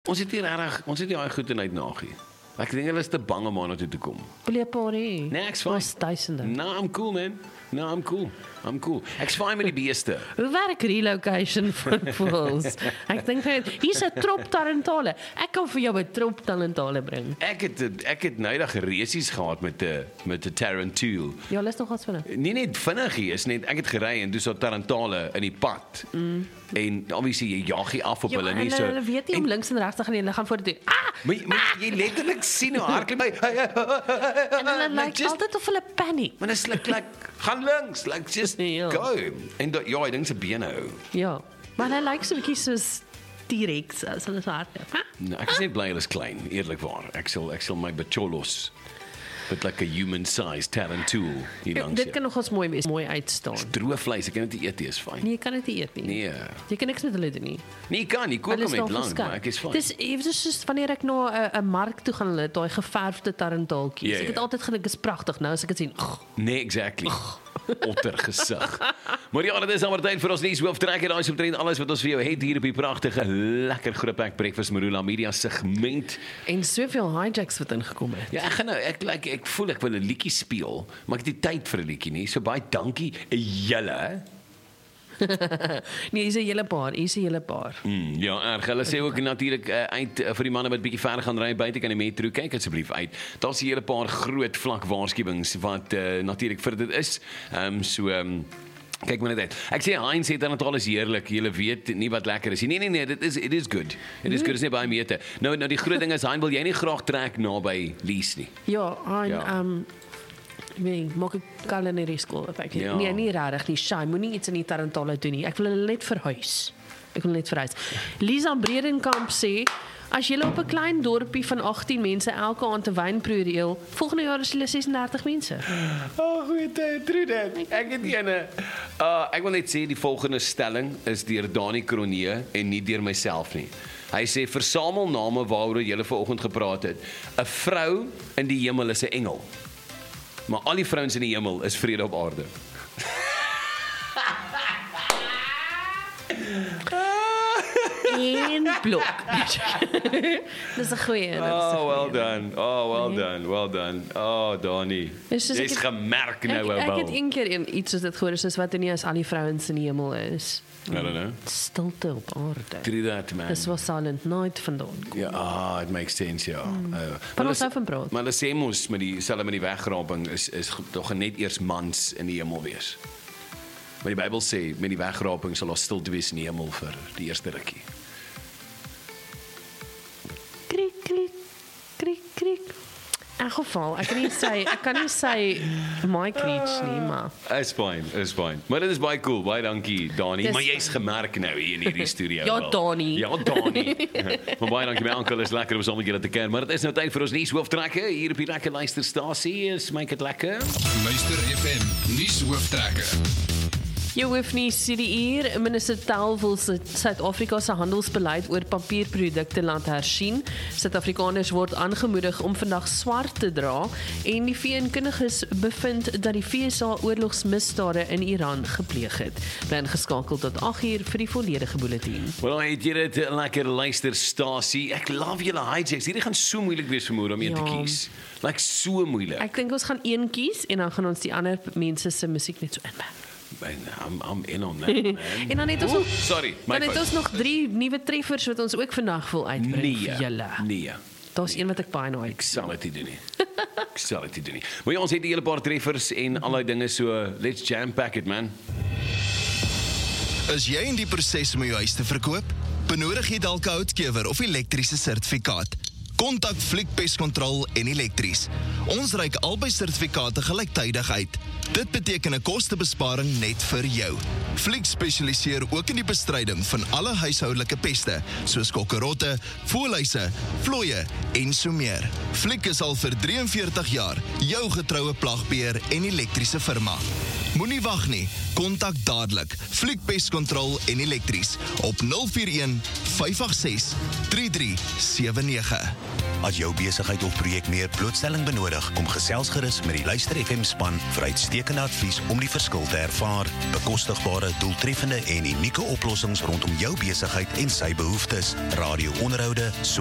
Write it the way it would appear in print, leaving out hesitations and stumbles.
Ons het nie reg goed in uitnagie. Ek dink hulle is te bang om aan toe te kom. Wil jy 'n paar hê? Nee, ek's fine. Ons duisende. No, I'm cool, man. No, I'm cool. Ek's fine met die beeste. Hoe werk relocation footballs? Ek dink hier's 'n trop talentale. Ek kan vir jou 'n trop talentale bring. Ek het nydig resies gehad met 'n tarantule. Ja, les nog wat vinnig. Nie net vinnig hier is net ek het gery en toe so tarantale in die pad. En obviously jy jaag jy af op hulle nie so. Hulle weet nie om links en regs te gaan nie, hulle gaan vorentoe. Maar jy letterlik sien hoe hardloop hy. En hulle lyk altyd of hulle paniek. Maar dis like gaan links, like just go. En ja, hy dink se bene hou. Ja, maar hy lyk so 'n bietjie soos T-Rex as hulle so hardloop. Nee, ek is net bly hulle is klein, eerlikwaar. Ek sal my bacholos met like a human-sized tarantule hier langs. Dit kan nogals mooi wees, mooi uitstaan. Droë vleis, ek kan dit eet, is fyn. Nee, jy kan dit nie eet nie. Nee. Jy kan niks met hulle doen nie. Nee, kan nie, kook hom net lank, maar ek is fyn. Dis eers soos wanneer ek na 'n mark toe gaan, hulle daai geverfde tarantaaltjies. Ek het altyd gedink is pragtig, nou as ek dit sien. Nee, exactly. Ottergesig. Maar ja, dit is nou tyd vir ons nuus hooftrekker. Daai is omtrent alles wat ons vir jou het hier op die pragtige lekker Grootpak Breakfast Marula Media segment. En soveel hijacks wat ingekom het. Ja, ek voel ek wil 'n liedjie speel, maar ek het nie tyd vir 'n liedjie nie. So baie dankie julle. Nee, hier's 'n hele paar. Ja, erg. Hulle sê ook natuurlik uit vir die manne wat bietjie verder gaan ry buite kan die metro kyk asseblief uit. Daar's 'n hele paar groot vlak waarskuwings wat natuurlik vir dit is. Kyk maar net uit. Ek sê Heinz het dan alles heerlik. Julle weet nie wat lekker is nie. Nee, it is good. It is good. Is nie baie meete. Nou die groot ding is Hein, wil jy nie graag trek naby Lees nie? Ja, Hein, maak ek culinary school effek. Ja. Nee, nie regtig nie. Shy, moenie iets in die tarantale doen nie. Ek wil hulle net verhuis. Lisa Bredenkamp sê, as jy op 'n klein dorpie van 18 mense elke aand 'n wynproe reël, volgende jaar is hulle 36 mense. Goeie tyd, true that. Ek het ene. Ek wil net sê die volgende stelling is deur Dani Kronee en nie deur myself nie. Hy sê versamel name waaroor jy vanoggend gepraat het. 'n Vrou in die hemel is 'n engel. Maar al die vrouens in die hemel is vrede op aarde. Een blok. Dis 'n goeie. Well done. Dani. Jy's gemerk nou, Ek het een keer iets soos dit gehoor, soos wat nie as al die vrouens in die hemel is. I don't know. Stilte op aarde. True that, man. Dis was Silent Night vandaan kom. Ja, it makes sense, ja. Maar ons hou van praat. Maar hulle sê mos met die wegraping is tog net eers mans in die hemel wees. Maar die Bybel sê met die wegraping sal daar stilte wees in die hemel vir die eerste rukkie. Kriek. In geval, ek kan nie sê my creech nie, maar Is fine. Maar dit is baie cool. Baie dankie, Dani. Maar jy's gemerk nou hier in hierdie studio. Ja, Dani. Maar baie dankie, my oom, is lekker om saam met julle te ken. Maar dit is nou tyd vir ons nuus hooftrekker hier op die lekker luisterstasie. Maak dit lekker. Luister FM nuus hooftrekker. Jy hoef nie CDE, minister Tel wil Suid-Afrika se handelsbeleid oor papierprodukte laat hersien. Suid-Afrikaners word aangemoedig om vandag swart te dra en die VN-kundiges bevind dat die FSA oorlogsmisdade in Iran gepleeg het. Bly ingeskakel tot 8uur vir die volledige bulletin. Wel, het jy dit lekker luisterstasie. Ek love julle hijacks. Hierdie gaan so moeilik wees vir om een te kies. Like so moeilik. Ek dink ons gaan een kies en dan gaan ons die ander mense se musiek net so inbou. I'm in on that, man. En dan het ons ons nog 3 nuwe treffers wat ons ook vandag wil uitbring vir julle. Nee. Daar's een wat ek baie nou Ek sal dit doen nie. Maar ja, ons het die hele paar treffers en allerlei dinge so, let's jam pack it, man. Is jy in die proses om jou huis te verkoop? Benodig jy dalk 'n houtkewer of elektriese sertifikaat? Kontak Fliek Pestkontrol en Elektries. Ons reik albei sertifikate gelyktydig uit. Dit beteken 'n kostebesparing net vir jou. Fliek spesialiseer ook in die bestryding van alle huishoudelike peste, soos kokkerotte, voëlhuise, vlooie en so meer. Fliek is al vir 43 jaar jou getroue plagbeheer en elektriese firma. Moenie wag nie, kontak dadelik Fliek Pestkontrol en Elektries op 041 586 3379. As jou besigheid of projek meer blootstelling benodig, kom gesels gerus met die Luister FM span vir uitstekende advies om die verskil te ervaar. Bekostigbare, doeltreffende en unieke oplossings rondom jou besigheid en sy behoeftes. Radio-onderhoude,